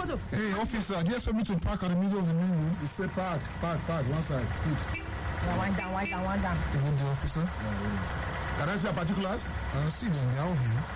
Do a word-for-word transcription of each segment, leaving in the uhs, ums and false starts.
motor. Hey, officer, do you expect me to park at the middle of the main road? He say park, park, park, one side. Good. Yeah, wind down, wind down, wind down. Even the officer? Yeah, really. Can I see your particulars? Uh, see them, they're out here.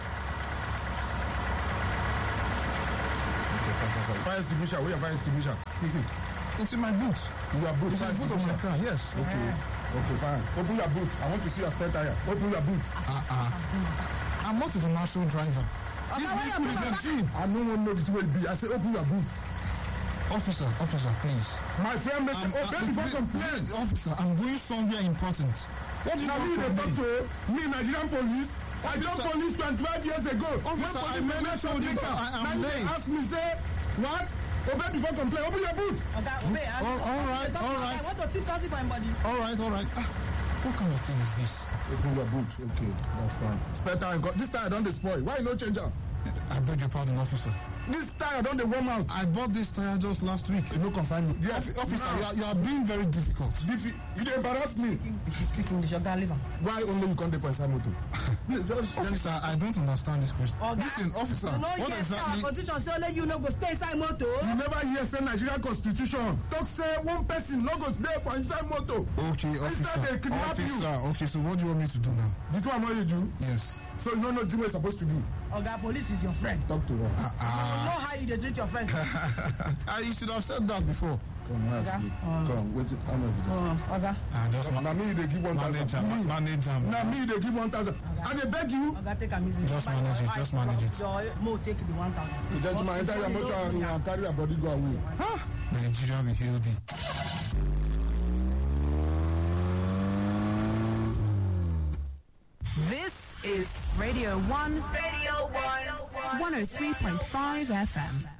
Okay, fine, fine, fine. Fire extinguisher, where your fire extinguisher? Quick, quick. It's in my boot. You are boot. It's in the boot of my car, yes. Okay. Okay, fine. Open your boot. I want to see your spare tire. Open your boot. Uh-uh. I'm not a commercial driver. Okay, This why vehicle you is put a jeep. I no one know the way it be. I say open your boot. Officer, officer, please. My friend make I'm, obey uh, before please, complain. please, officer, I'm going somewhere important. What do you Now want me they from talk me? to me Nigerian police. I joined Officer- police twenty-five years ago. When Officer, I police never dey told you later, that I am now you dey late. ask me say what? Obey before complain. Open your boot. Okay, obey. I- all- all I- right, I- all I right. want to see something for my body. All right, all right. Ah, what kind of thing is this? Open your boot. Okay, that's fine. Spare tire. got- This tire don dey spoil. Why you no change am? I beg your pardon, officer. This tire don dey warm out. I bought this tire just last week. You no confine me. Yes, Officer, now, you are, you are being very difficult. Diffi- you dey embarrass me. If she speak English, you can leave her. Why only you come dey for inside motor? Please, just, officer, I don't understand this question. Oga, Listen, officer, you know, what yes, exactly? our constitution say only you no go stay inside motor. You never hear say Nigerian constitution talk say one person no go dey for inside motor. Okay, Instead they officer, kidnap you. officer, okay, so what do you want me to do now? This one what you do. Yes. So you no know what you're supposed to do. Oga, police is your friend. Talk to her. Uh, You uh, know how you dey treat your friend. uh, you should have said that before. Come, now sleep. Come, wait. How much is Uh, Oga, Uh, just ma- Now me they give one manage thousand. am, Me. manage am. Now me they give one thousand. And they beg you. Oga, take am easy. Just manage it, just manage it. Your mo take the one thousand. The gentleman enter your motor and and carry your body go away. Huh? Nigeria will heal thee. This is Radio one, Radio one. one oh three point five F M.